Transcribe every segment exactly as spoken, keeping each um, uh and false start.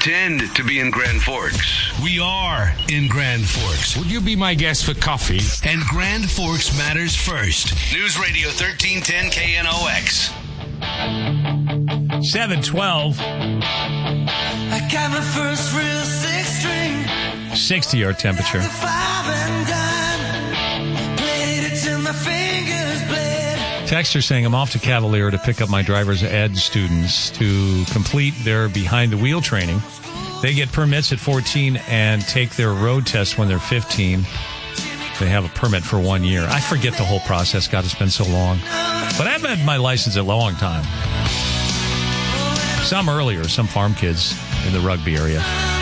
pretend to be in Grand Forks. We are in Grand Forks. Would you be my guest for coffee? And Grand Forks matters first. News Radio thirteen ten K N O X. seven twelve. I got my first real six string. sixty our temperature. Texter saying, I'm off to Cavalier to pick up my driver's ed students to complete their behind-the-wheel training. They get permits at fourteen and take their road test when they're fifteen. They have a permit for one year. I forget the whole process. God, it's been so long. But I've had my license a long time. Some earlier, some farm kids in the Rugby area.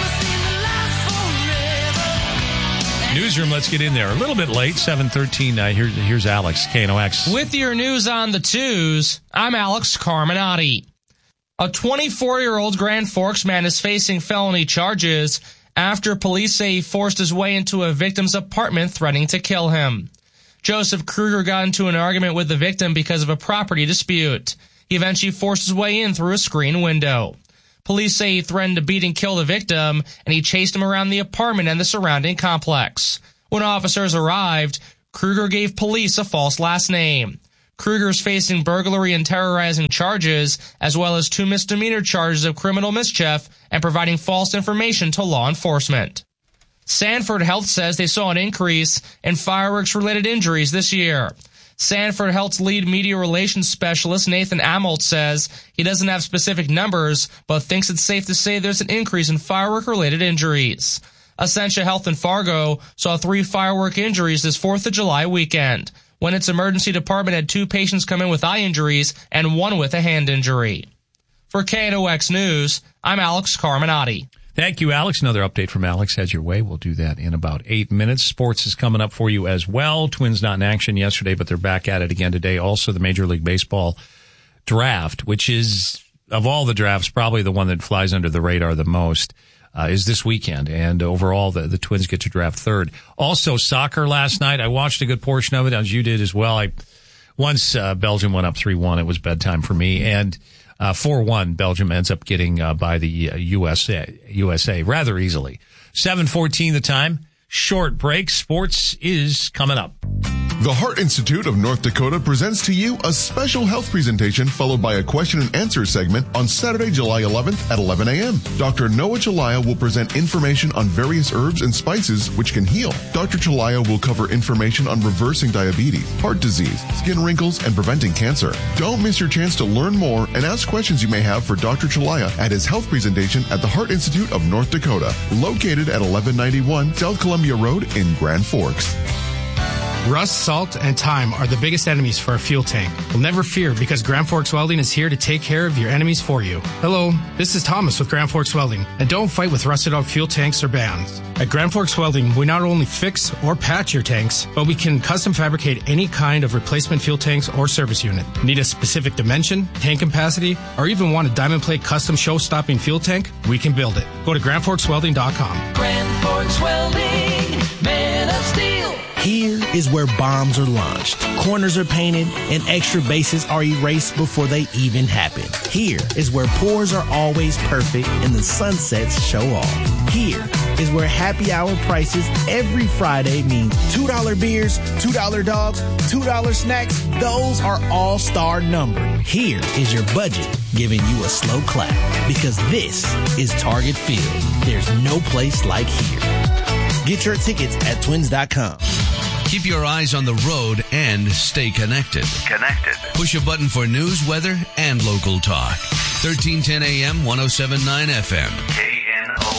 Newsroom, let's get in there. A little bit late, seven thirteen. Uh, here, here's Alex, K N O X. With your news on the twos, I'm Alex Carminati. A twenty-four-year-old Grand Forks man is facing felony charges after police say he forced his way into a victim's apartment threatening to kill him. Joseph Kruger got into an argument with the victim because of a property dispute. He eventually forced his way in through a screen window. Police say he threatened to beat and kill the victim, and he chased him around the apartment and the surrounding complex. When officers arrived, Kruger gave police a false last name. Kruger is facing burglary and terrorizing charges, as well as two misdemeanor charges of criminal mischief and providing false information to law enforcement. Sanford Health says they saw an increase in fireworks-related injuries this year. Sanford Health's lead media relations specialist, Nathan Amolt, says he doesn't have specific numbers, but thinks it's safe to say there's an increase in firework-related injuries. Essentia Health in Fargo saw three firework injuries this fourth of July weekend, when its emergency department had two patients come in with eye injuries and one with a hand injury. For K N O X News, I'm Alex Carminati. Thank you, Alex. Another update from Alex heads your way. We'll do that in about eight minutes. Sports is coming up for you as well. Twins not in action yesterday, but they're back at it again today. Also, the Major League Baseball draft, which is, of all the drafts, probably the one that flies under the radar the most, uh, is this weekend. And overall, the, the Twins get to draft third. Also, soccer last night. I watched a good portion of it, as you did as well. I Once uh, Belgium went up three one, it was bedtime for me. And Uh, four one, Belgium ends up getting uh, by the uh, U S A, U S A rather easily. seven fourteen the time. Short break. Sports is coming up. The Heart Institute of North Dakota presents to you a special health presentation followed by a question and answer segment on Saturday, July eleventh at eleven a.m. Doctor Noah Chalaya will present information on various herbs and spices which can heal. Doctor Chalaya will cover information on reversing diabetes, heart disease, skin wrinkles, and preventing cancer. Don't miss your chance to learn more and ask questions you may have for Doctor Chalaya at his health presentation at the Heart Institute of North Dakota, located at eleven ninety-one South Columbia Road in Grand Forks. Rust, salt, and time are the biggest enemies for a fuel tank. Well, never fear, because Grand Forks Welding is here to take care of your enemies for you. Hello, this is Thomas with Grand Forks Welding, and don't fight with rusted out fuel tanks or bands. At Grand Forks Welding, we not only fix or patch your tanks, but we can custom fabricate any kind of replacement fuel tanks or service unit. Need a specific dimension, tank capacity, or even want a diamond plate custom show-stopping fuel tank? We can build it. Go to grand forks welding dot com. Grand Forks Welding, man of steel. Here is where bombs are launched, corners are painted, and extra bases are erased before they even happen. Here is where pours are always perfect and the sunsets show off. Here is where happy hour prices every Friday mean two dollar beers, two dollar dogs, two dollar snacks. Those are all-star numbered. Here is your budget giving you a slow clap, because this is Target Field. There's no place like here. Get your tickets at twins dot com. Keep your eyes on the road and stay connected. Connected. Push a button for news, weather, and local talk. thirteen ten A M, one oh seven point nine F M. K N O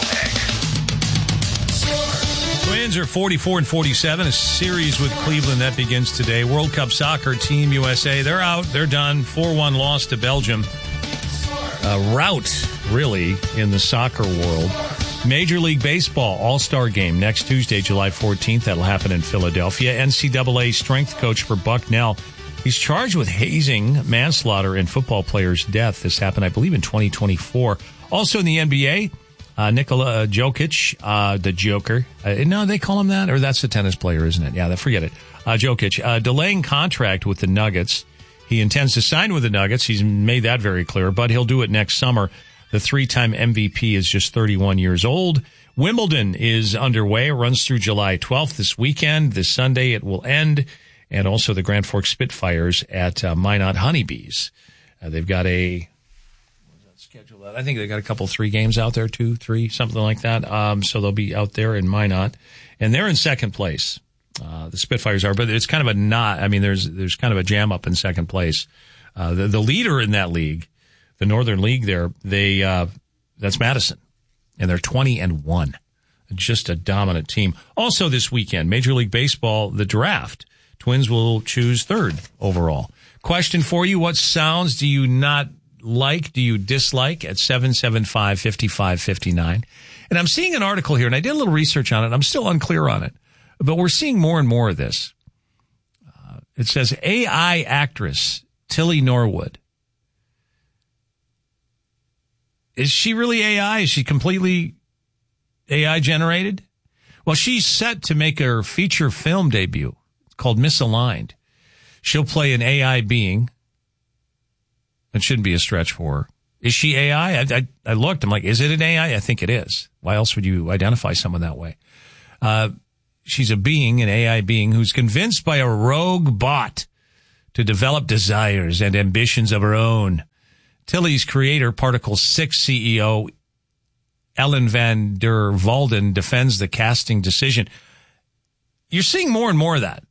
X. Twins are forty-four and forty-seven. A series with Cleveland that begins today. World Cup soccer, Team U S A. They're out. They're done. four one loss to Belgium. A rout, really, in the soccer world. Major League Baseball All-Star Game next Tuesday, July fourteenth. That'll happen in Philadelphia. N C double A strength coach for Bucknell. He's charged with hazing, manslaughter, and football player's death. This happened, I believe, in twenty twenty-four. Also in the N B A, uh, Nikola Jokic, uh, the Joker. Uh, no, they call him that? Or that's the tennis player, isn't it? Yeah, forget it. Uh, Jokic, uh, delaying contract with the Nuggets. He intends to sign with the Nuggets. He's made that very clear, but he'll do it next summer. The three-time M V P is just thirty-one years old. Wimbledon is underway. It runs through July twelfth this weekend. This Sunday it will end. And also the Grand Forks Spitfires at uh, Minot Honeybees. Uh, they've got a schedule. I think they got a couple, three games out there, two, three, something like that. Um, so they'll be out there in Minot, and they're in second place. Uh, the Spitfires are, but it's kind of a not. I mean, there's there's kind of a jam up in second place. Uh, the, the leader in that league, the Northern League, there, they uh, that's Madison, and they're twenty and one, just a dominant team. Also this weekend, Major League Baseball, the draft. Twins will choose third overall. Question for you: what sounds do you not like, do you dislike at seven seven five, five five five nine? And I'm seeing an article here, and I did a little research on it. I'm still unclear on it, but we're seeing more and more of this. Uh, it says A I actress Tilly Norwood. Is she really A I? Is she completely A I generated? Well, she's set to make her feature film debut. It's called Misaligned. She'll play an A I being. It shouldn't be a stretch for her. Is she A I? I, I, I looked. I'm like, is it an A I? I think it is. Why else would you identify someone that way? Uh, she's a being, an A I being, who's convinced by a rogue bot to develop desires and ambitions of her own. Tilly's creator, Particle six C E O Ellen van der Walden, defends the casting decision. You're seeing more and more of that.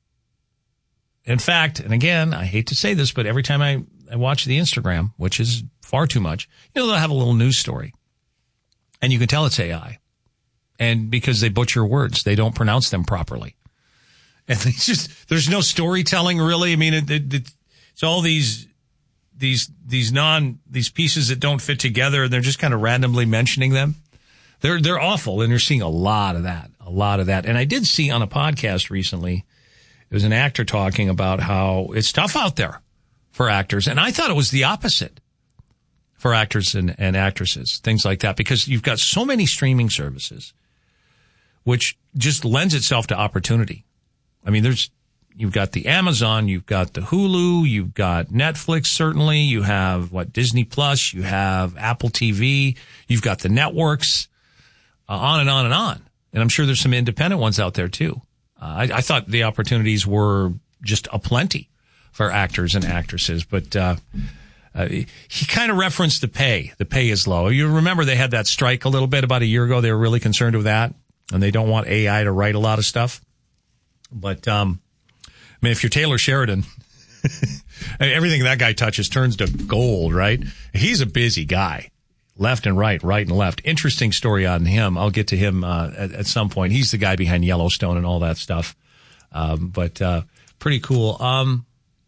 In fact, and again, I hate to say this, but every time I, I watch the Instagram, which is far too much, you know, they'll have a little news story. And you can tell it's A I. And because they butcher words, they don't pronounce them properly. And it's just, there's no storytelling really. I mean, it, it, it's all these, these, these non, these pieces that don't fit together, and they're just kind of randomly mentioning them. They're, they're awful. And you're seeing a lot of that, a lot of that. And I did see on a podcast recently, there was an actor talking about how it's tough out there for actors. And I thought it was the opposite for actors and, and actresses, things like that, because you've got so many streaming services, which just lends itself to opportunity. I mean, there's, you've got the Amazon, you've got the Hulu, you've got Netflix, certainly. You have, what, Disney Plus, you have Apple T V, you've got the networks, uh, on and on and on. And I'm sure there's some independent ones out there too. Uh, I, I thought the opportunities were just aplenty for actors and actresses, but uh, uh he kind of referenced the pay. The pay is low. You remember they had that strike a little bit about a year ago. They were really concerned with that, and they don't want A I to write a lot of stuff. But um, I mean, if you're Taylor Sheridan, everything that guy touches turns to gold, right? He's a busy guy. Left and right, right and left. Interesting story on him. I'll get to him uh, at, at some point. He's the guy behind Yellowstone and all that stuff. Um, but uh, pretty cool. Um,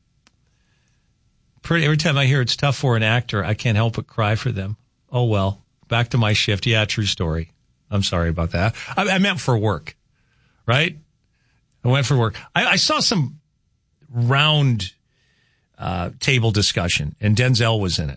pretty, every time I hear it's tough for an actor, I can't help but cry for them. Oh, well, back to my shift. Yeah, true story. I'm sorry about that. I, I meant for work, right? I went for work. I, I saw some round uh, table discussion, and Denzel was in it.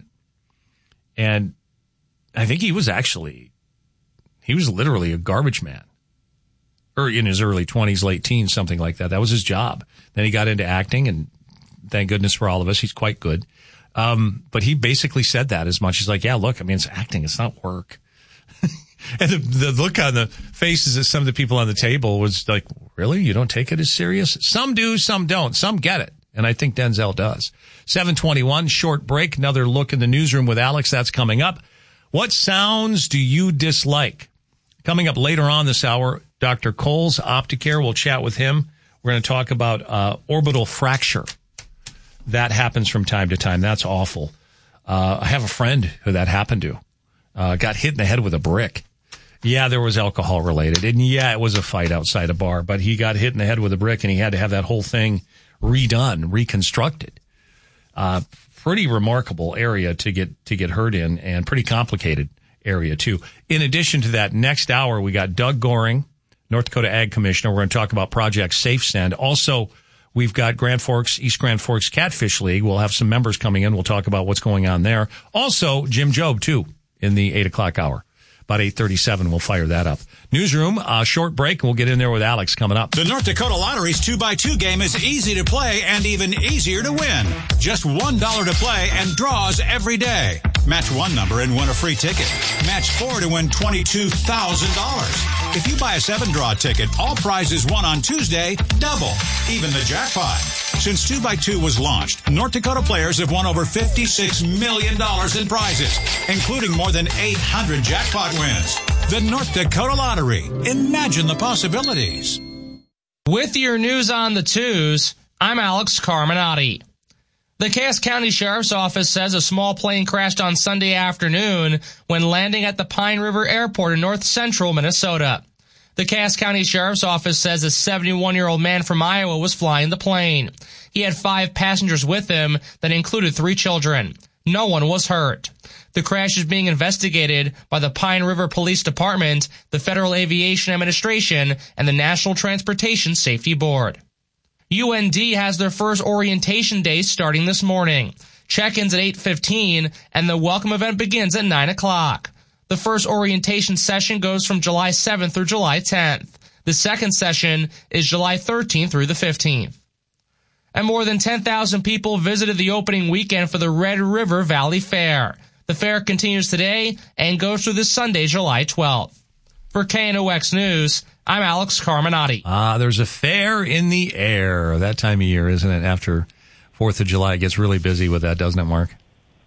And I think he was actually, he was literally a garbage man, or in his early twenties, late teens, something like that. That was his job. Then he got into acting, and thank goodness for all of us, he's quite good. Um, but he basically said that as much as like, yeah, look, I mean, it's acting, it's not work. And the, the look on the faces of some of the people on the table was like, really? You don't take it as serious? Some do, some don't. Some get it. And I think Denzel does. seven twenty-one, short break. Another look in the newsroom with Alex. That's coming up. What sounds do you dislike? Coming up later on this hour, Doctor Coles, Opticare. We'll chat with him. We're going to talk about uh, orbital fracture. That happens from time to time. That's awful. Uh, I have a friend who that happened to. Uh, got hit in the head with a brick. Yeah, there was alcohol related. And yeah, it was a fight outside a bar. But he got hit in the head with a brick, and he had to have that whole thing redone, reconstructed. Uh, pretty remarkable area to get, to get hurt in, and pretty complicated area too. In addition to that, next hour, we got Doug Goring, North Dakota Ag Commissioner. We're going to talk about Project Safe Send. Also, we've got Grand Forks, East Grand Forks Catfish League. We'll have some members coming in. We'll talk about what's going on there. Also, Jim Jobe too in the eight o'clock hour. About eight thirty-seven, we'll fire that up. Newsroom, a short break, and we'll get in there with Alex coming up. The North Dakota Lottery's two by two game is easy to play and even easier to win. Just one dollar to play and draws every day. Match one number and win a free ticket. Match four to win twenty-two thousand dollars. If you buy a seven-draw ticket, all prizes won on Tuesday double, even the jackpot. Since two by two was launched, North Dakota players have won over fifty-six million dollars in prizes, including more than eight hundred jackpot wins. The North Dakota Lottery. Imagine the possibilities. With your news on the twos, I'm Alex Carminati. The Cass County Sheriff's Office says a small plane crashed on Sunday afternoon when landing at the Pine River Airport in north central Minnesota. The Cass County Sheriff's Office says a seventy-one-year-old man from Iowa was flying the plane. He had five passengers with him that included three children. No one was hurt. The crash is being investigated by the Pine River Police Department, the Federal Aviation Administration, and the National Transportation Safety Board. U N D has their first orientation day starting this morning. Check-ins at eight fifteen, and the welcome event begins at nine o'clock. The first orientation session goes from July seventh through July tenth. The second session is July thirteenth through the fifteenth. And more than ten thousand people visited the opening weekend for the Red River Valley Fair. The fair continues today and goes through this Sunday, July twelfth. For K N O X News, I'm Alex Carminati. Ah, there's a fair in the air that time of year, isn't it? After fourth of July, it gets really busy with that, doesn't it, Mark?